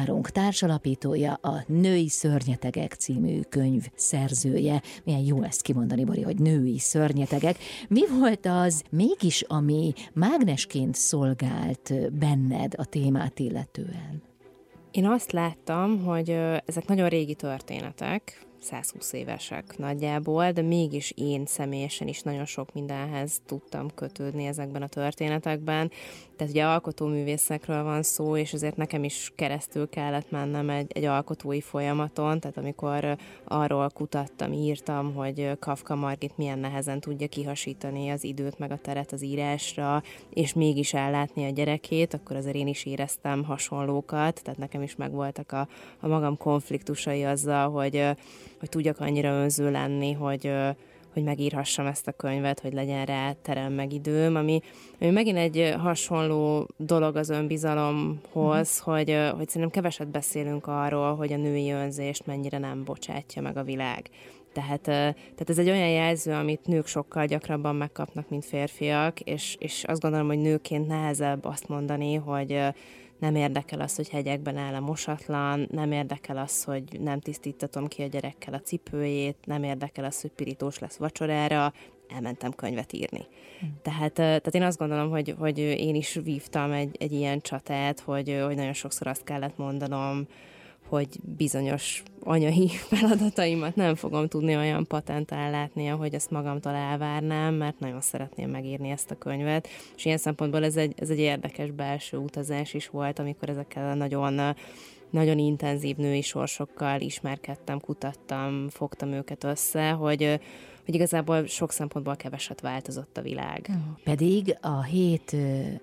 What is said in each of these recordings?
tanárunk, társalapítója, a Női Szörnyetegek című könyv szerzője. Milyen jó ezt kimondani, Bori, hogy női szörnyetegek. Mi volt az mégis, ami mágnesként szolgált benned a témát illetően? Én azt láttam, hogy ezek nagyon régi történetek, 120 évesek nagyjából, de mégis én személyesen is nagyon sok mindenhez tudtam kötődni ezekben a történetekben. Tehát ugye alkotóművészekről van szó, és ezért nekem is keresztül kellett mennem egy alkotói folyamaton, tehát amikor arról kutattam, írtam, hogy Kafka Margit milyen nehezen tudja kihasítani az időt meg a teret az írásra, és mégis ellátni a gyerekét, akkor azért én is éreztem hasonlókat, tehát nekem is megvoltak a magam konfliktusai azzal, hogy tudjak annyira önző lenni, hogy megírhassam ezt a könyvet, hogy legyen rá terem meg időm, ami megint egy hasonló dolog az önbizalomhoz, hogy szerintem keveset beszélünk arról, hogy a női önzést mennyire nem bocsátja meg a világ. Tehát ez egy olyan jelző, amit nők sokkal gyakrabban megkapnak, mint férfiak, és azt gondolom, hogy nőként nehezebb azt mondani, hogy nem érdekel az, hogy hegyekben áll a mosatlan, nem érdekel az, hogy nem tisztítatom ki a gyerekkel a cipőjét, nem érdekel az, hogy pirítós lesz vacsorára, elmentem könyvet írni. Tehát én azt gondolom, hogy én is vívtam egy ilyen csatát, hogy nagyon sokszor azt kellett mondanom, hogy bizonyos anyai feladataimat nem fogom tudni olyan patentán látni, ahogy ezt magamtól elvárnám, mert nagyon szeretném megírni ezt a könyvet. És ilyen szempontból ez egy érdekes belső utazás is volt, amikor ezekkel a nagyon intenzív női sorsokkal ismerkedtem, kutattam, fogtam őket össze, hogy igazából sok szempontból keveset változott a világ. Pedig a 7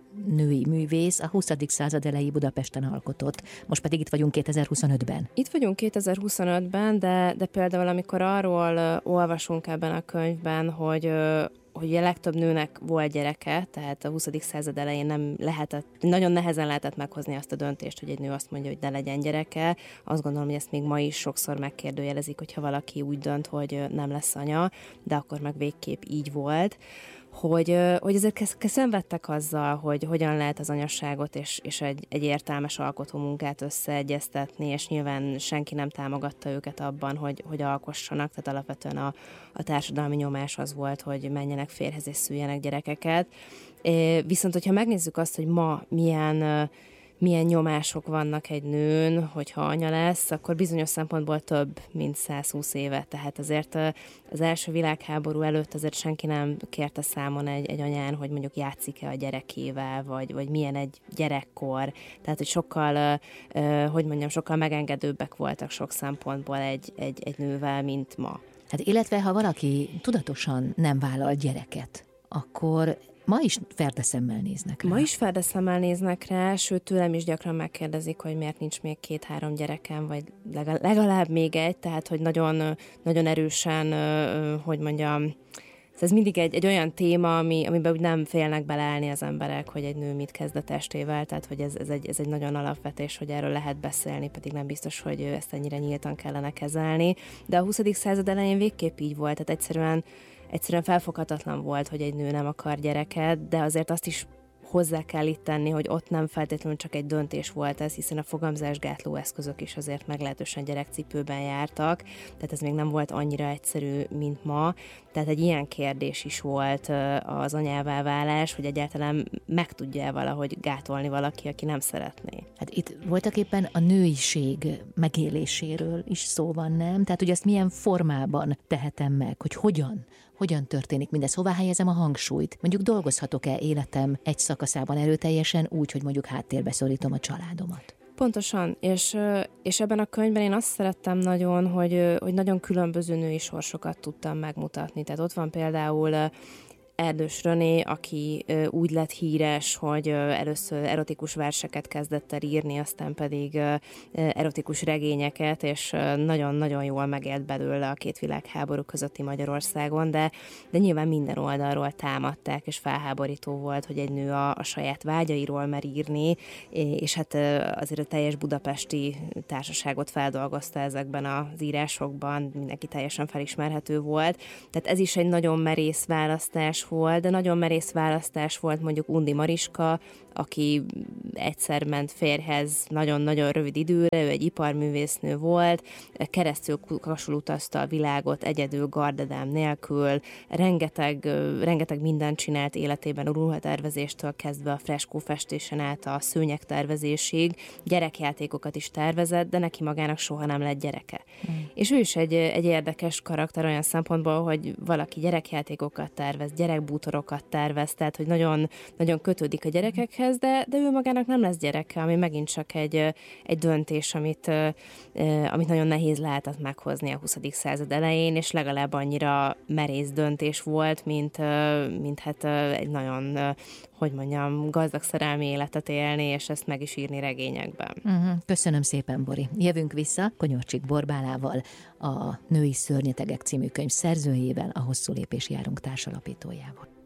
női művész a 20. század elejé Budapesten alkotott. Most pedig itt vagyunk 2025-ben. Itt vagyunk 2025-ben, de például amikor arról olvasunk ebben a könyvben, hogy a legtöbb nőnek volt gyereke, tehát a 20. század elején nagyon nehezen lehetett meghozni azt a döntést, hogy egy nő azt mondja, hogy ne legyen gyereke. Azt gondolom, hogy ezt még ma is sokszor megkérdőjelezik, hogyha valaki úgy dönt, hogy nem lesz anya, de akkor meg végképp így volt. Hogy ezek szenvedtek azzal, hogy hogyan lehet az anyasságot és egy értelmes alkotó munkát összeegyeztetni, és nyilván senki nem támogatta őket abban, hogy alkossanak, tehát alapvetően a társadalmi nyomás az volt, hogy menjenek férjhez és szüljenek gyerekeket. Viszont, hogyha megnézzük azt, hogy ma milyen nyomások vannak egy nőn, hogyha anya lesz, akkor bizonyos szempontból több, mint 120 éve. Tehát azért az első világháború előtt azért senki nem kérte számon egy anyán, hogy mondjuk játszik-e a gyerekével, vagy milyen egy gyerekkor. Tehát, hogy sokkal megengedőbbek voltak sok szempontból egy nővel, mint ma. Hát illetve, ha valaki tudatosan nem vállal gyereket, akkor ma is ferdeszemmel néznek rá. Ma is ferdeszemmel néznek rá, sőt tőlem is gyakran megkérdezik, hogy miért nincs még 2-3 gyerekem, vagy legalább még egy, tehát hogy nagyon, nagyon erősen, ez mindig egy olyan téma, amiben úgy nem félnek beleállni az emberek, hogy egy nő mit kezd a testével, tehát hogy ez egy nagyon alapvetés, hogy erről lehet beszélni, pedig nem biztos, hogy ezt ennyire nyíltan kellene kezelni. De a 20. század elején végképp így volt, tehát egyszerűen felfoghatatlan volt, hogy egy nő nem akar gyereket, de azért azt is hozzá kell itt tenni, hogy ott nem feltétlenül csak egy döntés volt ez, hiszen a fogamzásgátló eszközök is azért meglehetősen gyerekcipőben jártak, tehát ez még nem volt annyira egyszerű, mint ma. Tehát egy ilyen kérdés is volt az anyává válás, hogy egyáltalán meg tudja valahogy gátolni valaki, aki nem szeretné. Hát itt voltak éppen a nőiség megéléséről is szó van, nem? Tehát, hogy ezt milyen formában tehetem meg, hogy hogyan történik mindez, hová helyezem a hangsúlyt? Mondjuk dolgozhatok-e életem egy szakaszában erőteljesen úgy, hogy mondjuk háttérbe szorítom a családomat? Pontosan, és ebben a könyvben én azt szerettem nagyon, hogy nagyon különböző női sorsokat tudtam megmutatni. Tehát ott van például Erdős René, aki úgy lett híres, hogy először erotikus verseket kezdett el írni, aztán pedig erotikus regényeket, és nagyon-nagyon jól megélt belőle a 2 világháború közötti Magyarországon, de nyilván minden oldalról támadták, és felháborító volt, hogy egy nő a saját vágyairól mer írni, és hát azért a teljes budapesti társaságot feldolgozta ezekben az írásokban, mindenki teljesen felismerhető volt. Tehát ez is egy nagyon merész választás volt, de nagyon merész választás volt mondjuk Undi Mariska, aki egyszer ment férjhez nagyon-nagyon rövid időre, ő egy iparművésznő volt, keresztül kasul utazta a világot egyedül, gardedám nélkül, rengeteg mindent csinált életében, a ruhatervezéstől kezdve a freskófestésen át a szőnyegtervezésig, gyerekjátékokat is tervezett, de neki magának soha nem lett gyereke. És ő is egy érdekes karakter olyan szempontból, hogy valaki gyerekjátékokat tervez, gyerekbútorokat tervez, tehát hogy nagyon, nagyon kötődik a gyerekekhez, de ő magának nem lesz gyereke, ami megint csak egy döntés, amit nagyon nehéz lehetett meghozni a 20. század elején, és legalább annyira merész döntés volt, mint hát egy nagyon, gazdag szerelmi életet élni, és ezt meg is írni regényekben. Köszönöm szépen, Bori. Jövünk vissza Konyorcsik Borbálával, a Női szörnyetegek című könyv szerzőjével, a Hosszú lépés járunk társalapítójával.